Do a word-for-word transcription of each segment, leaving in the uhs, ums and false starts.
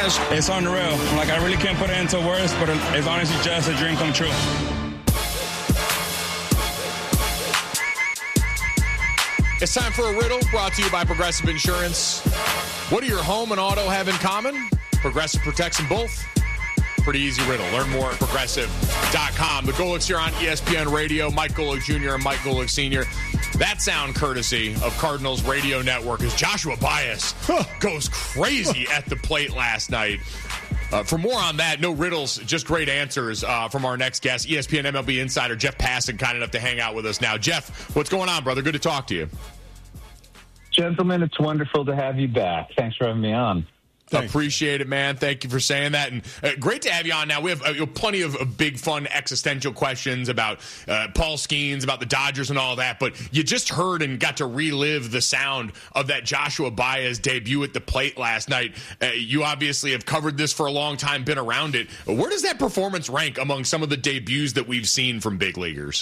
much. It's unreal. Like, I really can't put it into words, but it's honestly just a dream come true. It's time for a riddle brought to you by Progressive Insurance. What do your home and auto have in common? Progressive protects them both. Pretty easy riddle. Learn more at progressive dot com. The Golics here on E S P N Radio. Mike Golic Junior and Mike Golic Senior That sound courtesy of Cardinals Radio Network as Joshua Baez goes crazy at the plate last night. Uh, for more on that, no riddles, just great answers uh, from our next guest, E S P N M L B insider Jeff Passan, kind enough to hang out with us now. Jeff, what's going on, brother? Good to talk to you. Gentlemen, it's wonderful to have you back. Thanks for having me on. Thanks. Appreciate it, man. Thank you for saying that. And uh, great to have you on now. We have uh, plenty of uh, big, fun, existential questions about uh, Paul Skeens, about the Dodgers and all that. But you just heard and got to relive the sound of that Joshua Baez debut at the plate last night. Uh, you obviously have covered this for a long time, been around it. Where does that performance rank among some of the debuts that we've seen from big leaguers?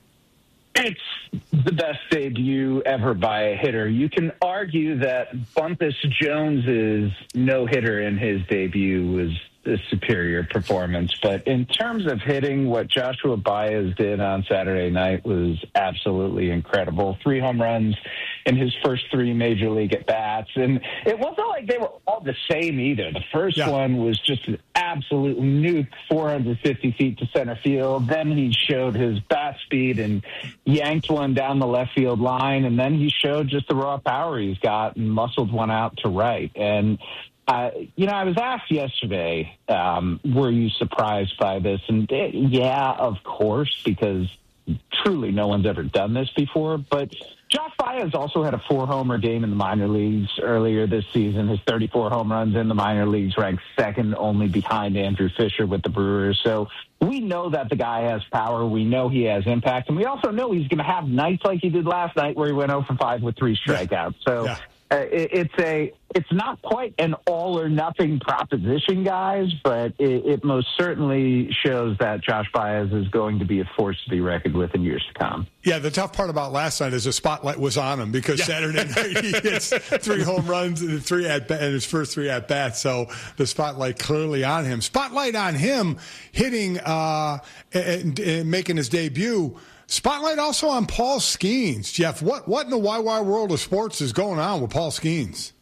It's the best debut ever by a hitter. You can argue that Bumpus Jones's no-hitter in his debut was a superior performance. But in terms of hitting, what Joshua Baez did on Saturday night was absolutely incredible. Three home runs in his first three major league at-bats. And it wasn't like they were all the same either. The first yeah. one was just an absolute nuke, four hundred fifty feet to center field. Then he showed his bat speed and yanked one down the left field line. And then he showed just the raw power he's got and muscled one out to right. And Uh, you know, I was asked yesterday, um, were you surprised by this? And it, yeah, of course, because truly no one's ever done this before. But Josh Baez also had a four-homer game in the minor leagues earlier this season. His thirty-four home runs in the minor leagues ranked second only behind Andrew Fisher with the Brewers. So we know that the guy has power. We know he has impact. And we also know he's going to have nights like he did last night where he went oh for five with three strikeouts. So yeah. Uh, it, it's a, it's not quite an all or nothing proposition, guys, but it, it most certainly shows that Josh Baez is going to be a force to be reckoned with in years to come. Yeah, the tough part about last night is the spotlight was on him because yeah. Saturday night he hits three home runs and three at in his first three at bats. So the spotlight clearly on him. Spotlight on him hitting uh, and, and making his debut. Spotlight also on Paul Skeens. Jeff, what, what in the wide, wide world of sports is going on with Paul Skeens?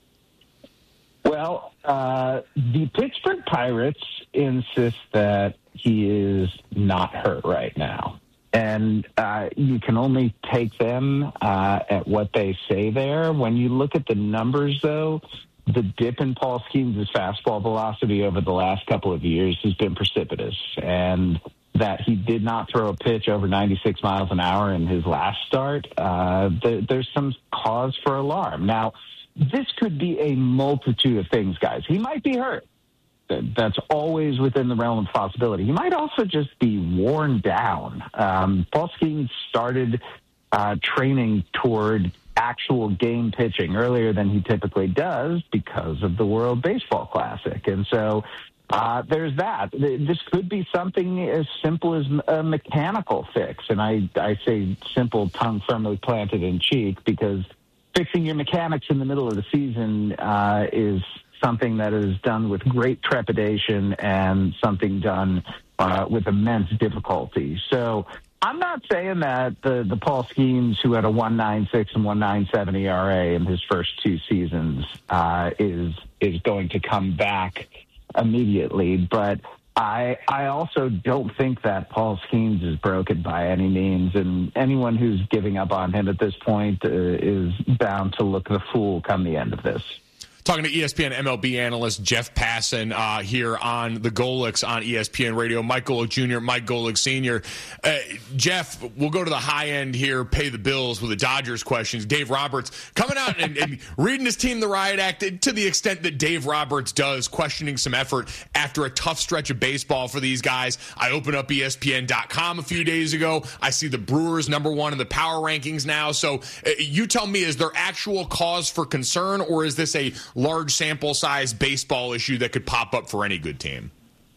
Well, uh, the Pittsburgh Pirates insist that he is not hurt right now. And uh, you can only take them uh, at what they say there. When you look at the numbers, though, the dip in Paul Skeens' fastball velocity over the last couple of years has been precipitous. And that he did not throw a pitch over ninety-six miles an hour in his last start, uh, th- there's some cause for alarm. Now, this could be a multitude of things, guys. He might be hurt. That's always within the realm of possibility. He might also just be worn down. Um, Paul Skeens started uh, training toward actual game pitching earlier than he typically does because of the World Baseball Classic. And so Uh, there's that. This could be something as simple as a mechanical fix. And I, I say simple, tongue firmly planted in cheek, because fixing your mechanics in the middle of the season uh, is something that is done with great trepidation and something done uh, with immense difficulty. So I'm not saying that the, the Paul Skeens, who had a one point nine six and one point nine seven E R A in his first two seasons, uh, is is going to come back immediately, but I I also don't think that Paul Skeens is broken by any means, and anyone who's giving up on him at this point uh, is bound to look the fool come the end of this. Talking to E S P N M L B analyst Jeff Passan uh, here on the Golics on E S P N Radio. Mike Golic Junior, Mike Golic Senior Uh, Jeff, we'll go to the high end here, pay the bills with the Dodgers questions. Dave Roberts coming out and, and reading his team the riot act to the extent that Dave Roberts does, questioning some effort after a tough stretch of baseball for these guys. I opened up E S P N dot com a few days ago. I see the Brewers number one in the power rankings now. So uh, you tell me, is there actual cause for concern, or is this a large sample size baseball issue that could pop up for any good team?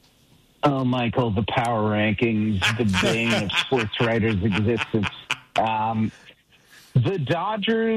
Oh, Michael, the power rankings, the bane of sports writers' existence. Um, the Dodgers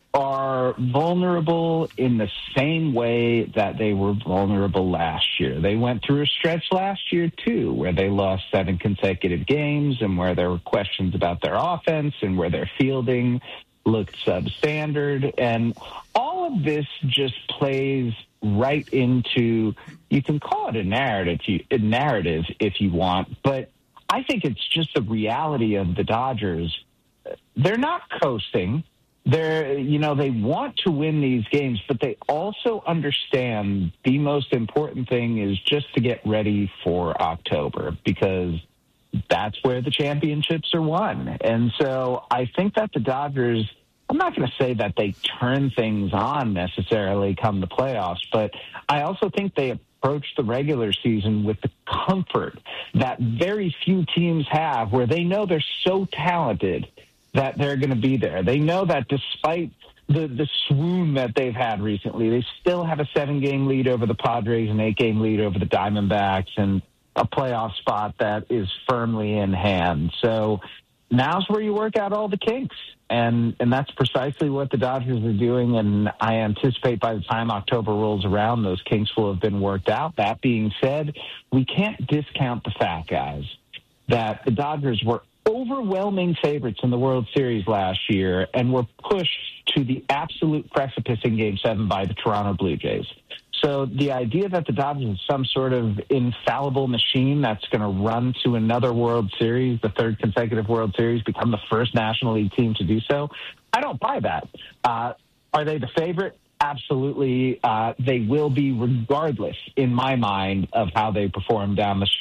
are vulnerable in the same way that they were vulnerable last year. They went through a stretch last year, too, where they lost seven consecutive games and where there were questions about their offense and where their fielding looked substandard. And all of this just plays right into, you can call it a narrative, a narrative if you want, but I think it's just the reality of the Dodgers. They're not coasting. They're, you know, they want to win these games, but they also understand the most important thing is just to get ready for October, because that's where the championships are won. And so I think that the Dodgers, I'm not going to say that they turn things on necessarily come the playoffs, but I also think they approach the regular season with the comfort that very few teams have, where they know they're so talented that they're going to be there. They know that despite the, the swoon that they've had recently, they still have a seven-game lead over the Padres, an eight-game lead over the Diamondbacks, and a playoff spot that is firmly in hand. So now's where you work out all the kinks, and, and that's precisely what the Dodgers are doing, and I anticipate by the time October rolls around, those kinks will have been worked out. That being said, we can't discount the fact, guys, that the Dodgers were overwhelming favorites in the World Series last year and were pushed to the absolute precipice in Game seven by the Toronto Blue Jays. So the idea that the Dodgers is some sort of infallible machine that's going to run to another World Series, the third consecutive World Series, become the first National League team to do so, I don't buy that. Uh, are they the favorite? Absolutely. Uh, they will be regardless, in my mind, of how they perform down the stretch.